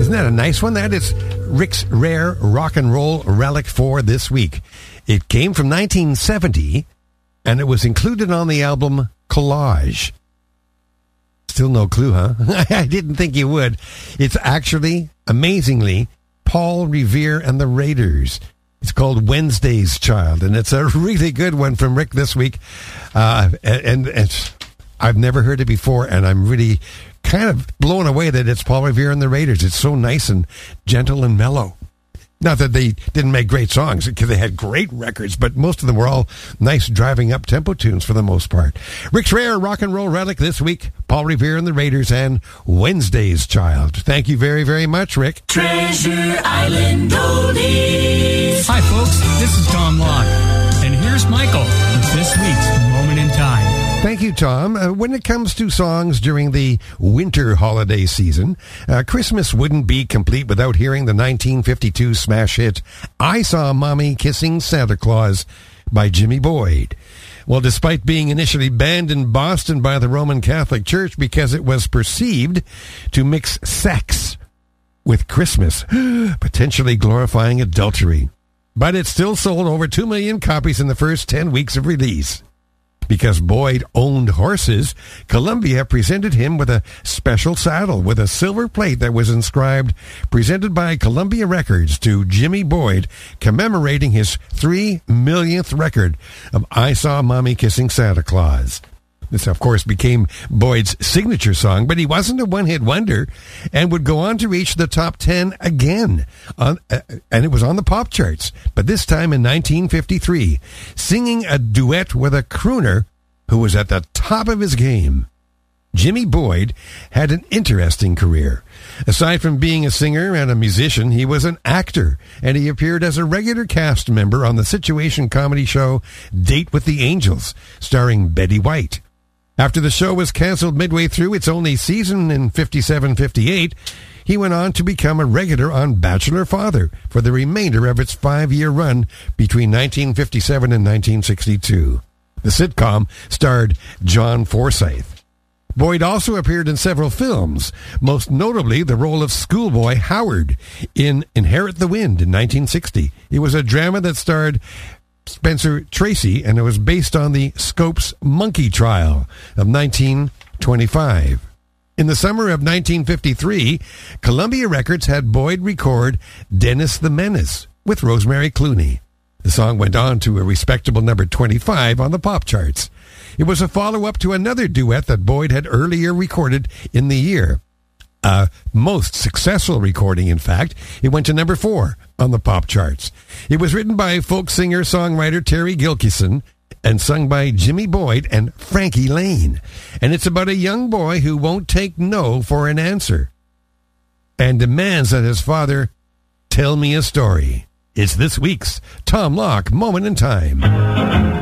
Isn't that a nice one? That is Rick's rare rock and roll relic for this week. It came from 1970, and it was included on the album Collage. Still no clue, huh? I didn't think you would. It's actually, amazingly, Paul Revere and the Raiders. It's called Wednesday's Child, and it's a really good one from Rick this week. And it's, I've never heard it before, and I'm really kind of blown away that it's Paul Revere and the Raiders. It's so nice and gentle and mellow. Not that they didn't make great songs, because they had great records, but most of them were all nice driving up tempo tunes for the most part. Rick's rare rock and roll relic this week, Paul Revere and the Raiders and Wednesday's Child. Thank you very, very much, Rick. Treasure Island Oldies. Hi, folks. This is Tom Locke, and here's Michael with this week's Moment in Time. Thank you, Tom. When it comes to songs during the winter holiday season, Christmas wouldn't be complete without hearing the 1952 smash hit, I Saw Mommy Kissing Santa Claus by Jimmy Boyd. Well, despite being initially banned in Boston by the Roman Catholic Church because it was perceived to mix sex with Christmas, potentially glorifying adultery, but it still sold over 2 million copies in the first 10 weeks of release. Because Boyd owned horses, Columbia presented him with a special saddle with a silver plate that was inscribed, presented by Columbia Records to Jimmy Boyd, commemorating his 3 millionth record of I Saw Mommy Kissing Santa Claus. This, of course, became Boyd's signature song, but he wasn't a one-hit wonder and would go on to reach the top 10 again. And it was on the pop charts, but this time in 1953, singing a duet with a crooner who was at the top of his game. Jimmy Boyd had an interesting career. Aside from being a singer and a musician, he was an actor, and he appeared as a regular cast member on the situation comedy show Date with the Angels, starring Betty White. After the show was canceled midway through its only season in 57-58, he went on to become a regular on Bachelor Father for the remainder of its 5-year run between 1957 and 1962. The sitcom starred John Forsythe. Boyd also appeared in several films, most notably the role of schoolboy Howard in Inherit the Wind in 1960. It was a drama that starred Spencer Tracy, and it was based on the Scopes Monkey Trial of 1925. In the summer of 1953, Columbia Records had Boyd record Dennis the Menace with Rosemary Clooney. The song went on to a respectable number 25 on the pop charts. It was a follow-up to another duet that Boyd had earlier recorded in the year. A most successful recording, in fact. It went to number 4 on the pop charts. It was written by folk singer-songwriter Terry Gilkyson and sung by Jimmy Boyd and Frankie Lane. And it's about a young boy who won't take no for an answer and demands that his father tell me a story. It's this week's Tom Locke Moment in Time.